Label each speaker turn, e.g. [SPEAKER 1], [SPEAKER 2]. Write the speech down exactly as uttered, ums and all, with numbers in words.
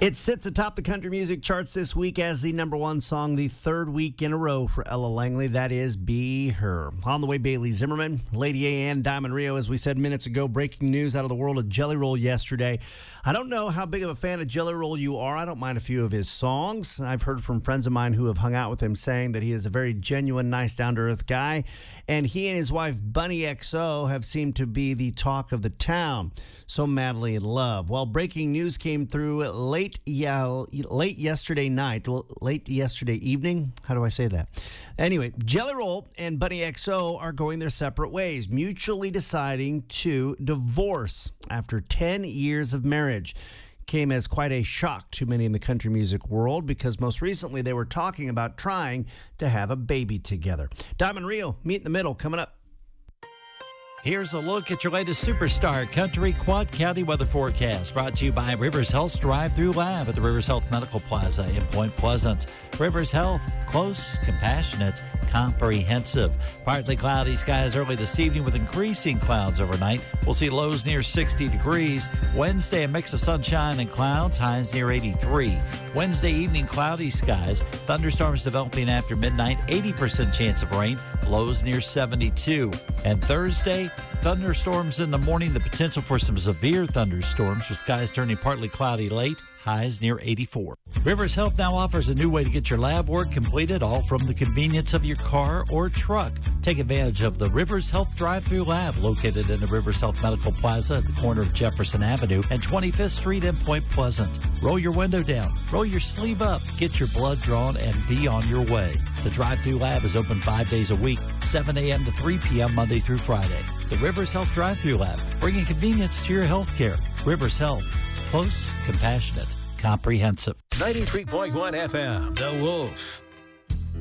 [SPEAKER 1] It sits atop the country music charts this week as the number one song, the third week in a row for Ella Langley. That is Be Her. On the way, Bailey Zimmerman, Lady A and Diamond Rio, as we said minutes ago, breaking news out of the world of Jelly Roll yesterday. I don't know how big of a fan of Jelly Roll you are. I don't mind a few of his songs. I've heard from friends of mine who have hung out with him saying that he is a very genuine, nice, down-to-earth guy. And he and his wife, Bunny X O, have seemed to be the talk of the town. So madly in love. Well, breaking news came through late Yeah, late yesterday night, late yesterday evening. How do I say that? Anyway, Jelly Roll and Bunny X O are going their separate ways, mutually deciding to divorce after ten years of marriage. Came as quite a shock to many in the country music world because most recently they were talking about trying to have a baby together. Diamond Rio, Meet in the Middle, coming up.
[SPEAKER 2] Here's a look at your latest Superstar Country Quad County weather forecast, brought to you by Rivers Health's Drive-Thru Lab at the Rivers Health Medical Plaza in Point Pleasant. Rivers Health, close, compassionate, comprehensive. Partly cloudy skies early this evening with increasing clouds overnight. We'll see lows near sixty degrees. Wednesday, a mix of sunshine and clouds, highs near eighty-three. Wednesday evening, cloudy skies. Thunderstorms developing after midnight, eighty percent chance of rain, lows near seventy-two. And Thursday, thunderstorms in the morning, the potential for some severe thunderstorms with skies turning partly cloudy late, highs near eighty-four. Rivers Health now offers a new way to get your lab work completed, all from the convenience of your car or truck. Take advantage of the Rivers Health Drive-Thru Lab located in the Rivers Health Medical Plaza at the corner of Jefferson Avenue and twenty-fifth Street in Point Pleasant. Roll your window down, roll your sleeve up, get your blood drawn, and be on your way. The Drive-Thru Lab is open five days a week, seven a.m. to three p.m. Monday through Friday. The Rivers Health Drive-Thru Lab, bringing convenience to your health care. Rivers Health, close, compassionate, comprehensive.
[SPEAKER 3] ninety-three point one F M, The Wolf.